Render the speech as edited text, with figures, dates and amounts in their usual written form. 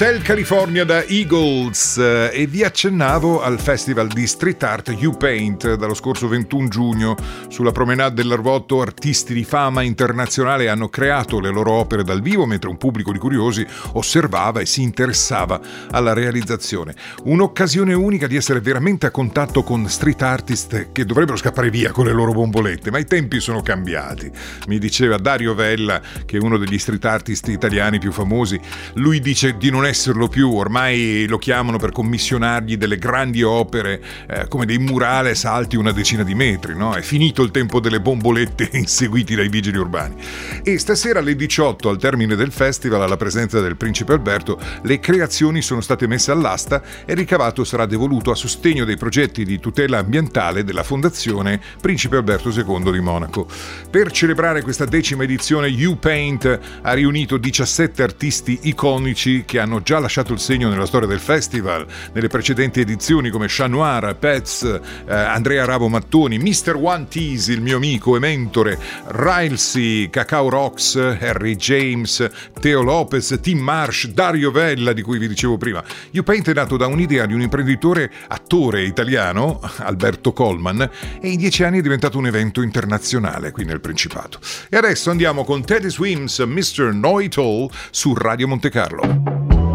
Hotel California da Eagles e vi accennavo al festival di street art U-Paint dallo scorso 21 giugno. Sulla promenade dell'Arvotto artisti di fama internazionale hanno creato le loro opere dal vivo mentre un pubblico di curiosi osservava e si interessava alla realizzazione. Un'occasione unica di essere veramente a contatto con street artist che dovrebbero scappare via con le loro bombolette, ma i tempi sono cambiati. Mi diceva Dario Vella, che è uno degli street artist italiani più famosi. Lui dice di non esserlo più, ormai lo chiamano per commissionargli delle grandi opere come dei murales alti una decina di metri, no? È finito il tempo delle bombolette inseguiti dai vigili urbani. E stasera alle 18, al termine del festival, alla presenza del principe Alberto, le creazioni sono state messe all'asta e il ricavato sarà devoluto a sostegno dei progetti di tutela ambientale della Fondazione Principe Alberto II di Monaco. Per celebrare questa 10ª edizione, U-Paint ha riunito 17 artisti iconici che hanno già lasciato il segno nella storia del festival nelle precedenti edizioni, come Chat Noir, Pets, Andrea Ravo Mattoni, Mr. One Tease, il mio amico e mentore, Riley, Cacao Rocks, Harry James, Teo Lopez, Tim Marsh, Dario Vella, di cui vi dicevo prima. U-Paint è nato da un'idea di un imprenditore attore italiano, Alberto Colman, e in 10 anni è diventato un evento internazionale qui nel Principato. E adesso andiamo con Teddy Swims, Mr. Know It All su Radio Monte Carlo.